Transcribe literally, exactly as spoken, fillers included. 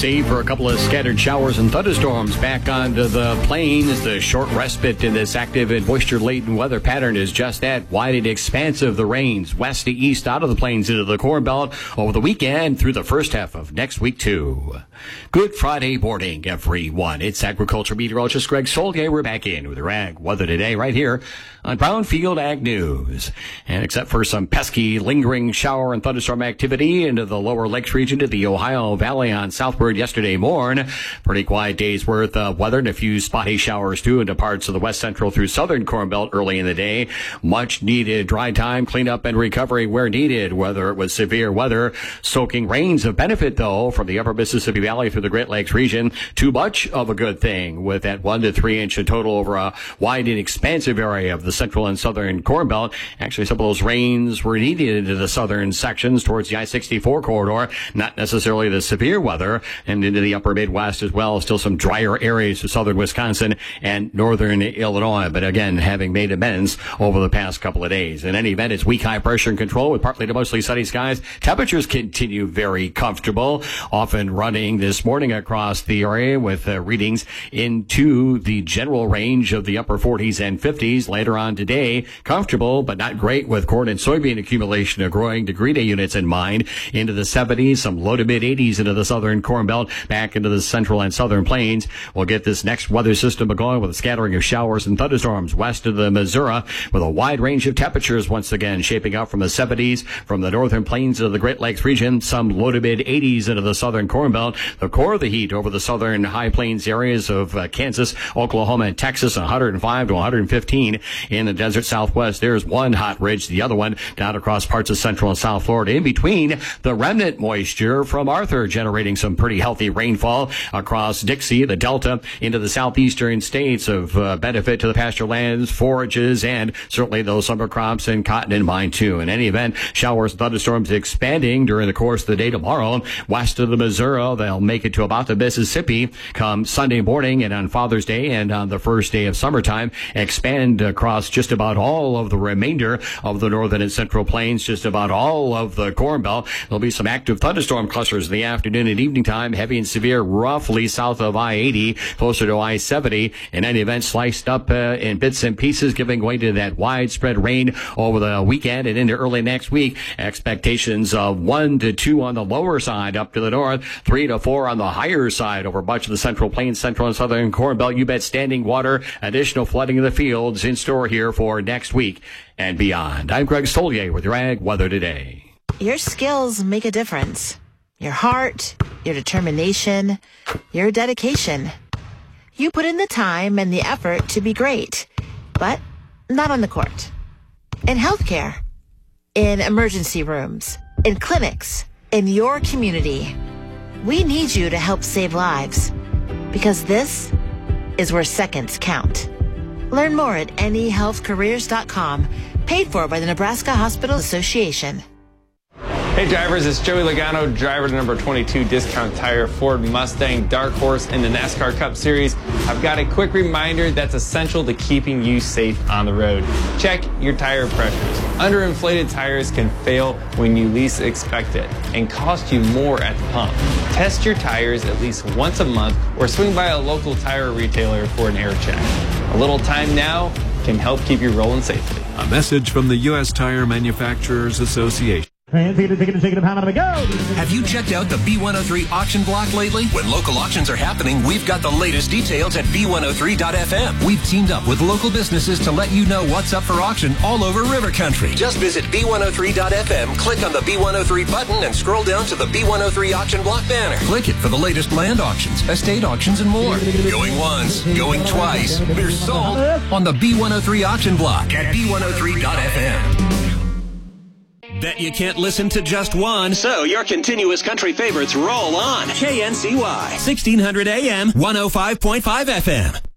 save for a couple of scattered showers and thunderstorms back onto the plains. The short respite in this active and moisture-laden weather pattern is just that, wide and expansive. The rains west to east out of the plains into the Corn Belt over the weekend through the first half of next week, too. Good Friday morning, everyone. It's agriculture meteorologist Greg Solier. We're back in with your ag weather today right here on Brownfield Ag News. And except for some pesky, lingering shower and thunderstorm activity into the lower lakes region to the Ohio Valley on southward yesterday morn, pretty quiet day's worth of weather and a few spotty showers too into parts of the west central through southern Corn Belt early in the day. Much needed dry time, cleanup, and recovery where needed, whether it was severe weather. Soaking rains of benefit, though, from the upper Mississippi Valley through the Great Lakes region. Too much of a good thing with that one to three inch in total over a wide and expansive area of the central and southern Corn Belt. Actually, some of those rains were needed into the southern sections towards the I sixty-four corridor. Not necessarily the severe weather, and into the upper Midwest as well. Still some drier areas of southern Wisconsin and northern Illinois, but again, having made amends over the past couple of days. In any event, it's weak high pressure and control with partly to mostly sunny skies. Temperatures continue very comfortable, often running this morning across the area with uh, readings into the general range of the upper forties and fifties. Later on today, comfortable but not great with corn and soybean accumulation of growing degree day units in mind. Into the seventies, some low to mid eighties into the southern Corn Belt, back into the central and southern plains. We'll get this next weather system going with a scattering of showers and thunderstorms west of the Missouri, with a wide range of temperatures once again shaping up from the seventies from the northern plains to the Great Lakes region, some low to mid eighties into the southern Corn Belt. The core of the heat over the southern high plains areas of uh, Kansas, Oklahoma, and Texas, one hundred five to one hundred fifteen. In the desert southwest, there's one hot ridge, the other one down across parts of central and south Florida. In between, the remnant moisture from Arthur generating some pretty healthy rainfall across Dixie, the Delta, into the southeastern states of uh, benefit to the pasture lands, forages, and certainly those summer crops and cotton in mind too. In any event, showers and thunderstorms expanding during the course of the day tomorrow. West of the Missouri, they'll make it to about the Mississippi come Sunday morning, and on Father's Day and on the first day of summertime, expand across just about all of the remainder of the northern and central plains, just about all of the Corn Belt. There'll be some active thunderstorm clusters in the afternoon and evening time, heavy and severe roughly south of I eighty, closer to I seventy. In any event, sliced up uh, in bits and pieces, giving way to that widespread rain over the weekend and into early next week. Expectations of one to two on the lower side up to the north, three to four on the higher side over much of the central plains, central and southern Corn Belt. You bet standing water, additional flooding of the fields in store here for next week and beyond. I'm Greg Solier with your Ag Weather Today. Your skills make a difference. Your heart, your determination, your dedication. You put in the time and the effort to be great, but not on the court. In healthcare, in emergency rooms, in clinics, in your community. We need you to help save lives, because this is where seconds count. Learn more at N E health careers dot com, paid for by the Nebraska Hospital Association. Hey drivers, it's Joey Logano, driver to number twenty-two Discount Tire Ford Mustang Dark Horse in the NASCAR Cup Series. I've got a quick reminder that's essential to keeping you safe on the road. Check your tire pressures. Underinflated tires can fail when you least expect it and cost you more at the pump. Test your tires at least once a month or swing by a local tire retailer for an air check. A little time now can help keep you rolling safely. A message from the U S Tire Manufacturers Association. Have you checked out the B one oh three auction block lately? When local auctions are happening, we've got the latest details at B one oh three dot F M. We've teamed up with local businesses to let you know what's up for auction all over River Country. Just visit B one oh three dot F M, click on the B one oh three button, and scroll down to the B one oh three auction block banner. Click it for the latest land auctions, estate auctions, and more. Going once, going twice. We're sold on the B one oh three auction block at B one oh three dot F M. Bet you can't listen to just one, so your continuous country favorites roll on. K N C Y, sixteen hundred A M, one oh five point five F M.